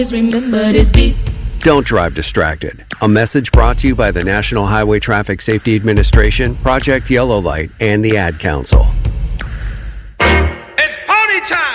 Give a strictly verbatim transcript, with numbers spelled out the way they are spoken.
remember this beat. Don't drive distracted. A message brought to you by the National Highway Traffic Safety Administration, Project Yellow Light, and the Ad Council.